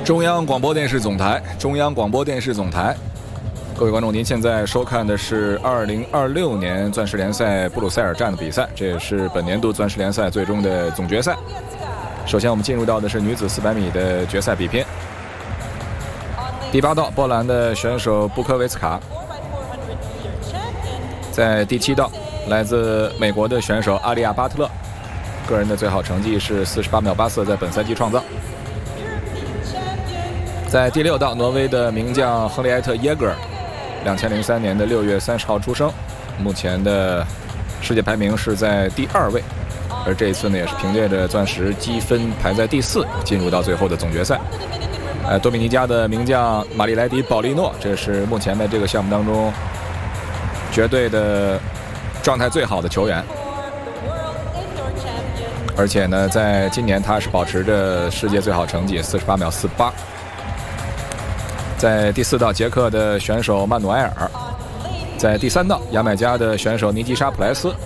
中央广播电视总台，中央广播电视总台。各位观众，您现在收看的是2026年钻石联赛布鲁塞尔站的比赛，这也是本年度钻石联赛最终的总决赛。首先我们进入到的是女子400米的决赛比拼。第8道，波兰的选手布科维茨卡，在第7道，来自美国的选手阿利亚巴特勒，个人的最好成绩是48秒84，在本赛季创造。在第6道，挪威的名将亨利埃特耶格尔，2003年的6月30号出生，目前的世界排名是在第2位，而这一次呢，也是凭借着钻石积分排在第4，进入到最后的总决赛。多米尼加的名将玛丽莱迪·保利诺，这是目前的这个项目当中绝对的状态最好的球员，而且呢，在今年他是保持着世界最好成绩48秒48。在第4道，捷克的选手曼努埃尔；在第3道，牙买加的选手尼基莎·普莱斯，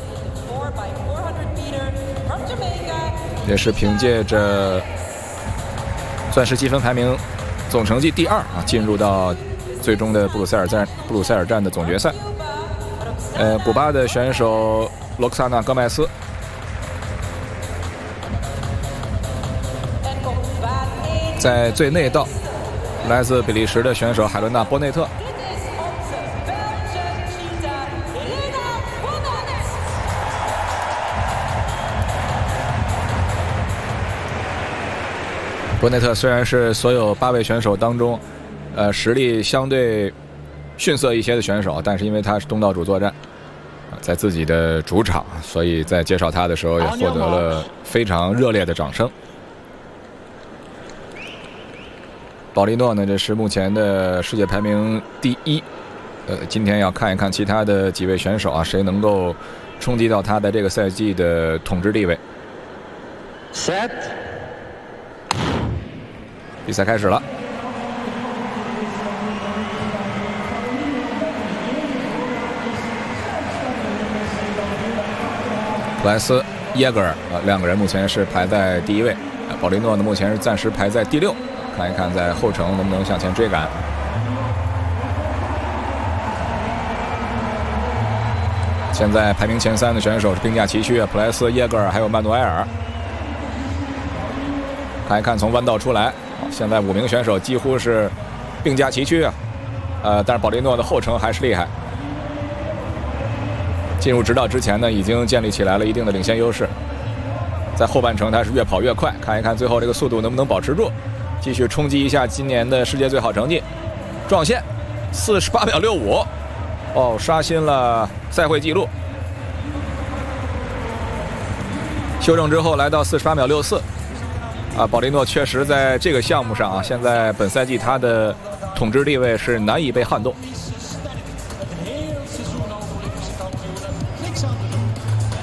也是凭借着钻石积分排名总成绩第2进入到最终的布鲁塞尔站的总决赛。古巴的选手罗克萨纳·戈麦斯，在最内道，来自比利时的选手海伦娜·波内特。波内特虽然是所有8位选手当中，实力相对逊色一些的选手，但是因为他是东道主作战，在自己的主场，所以在介绍他的时候也获得了非常热烈的掌声。保利诺呢，这是目前的世界排名第1。今天要看一看其他的几位选手啊，谁能够冲击到他的这个赛季的统治地位。 Set。 比赛开始了。普莱斯、耶格尔两个人目前是排在第1位，保利诺呢目前是暂时排在第6。看一看在后程能不能向前追赶。现在排名前3的选手是并驾齐驱，普莱斯、耶格尔还有曼努埃尔。看一看从弯道出来，现在5名选手几乎是并驾齐驱但是保利诺的后程还是厉害。进入直道之前呢，已经建立起来了一定的领先优势。在后半程他是越跑越快，看一看最后这个速度能不能保持住。继续冲击一下今年的世界最好成绩，撞线48秒65，刷新了赛会纪录。修正之后来到48秒64，保利诺确实在这个项目上现在本赛季他的统治地位是难以被撼动。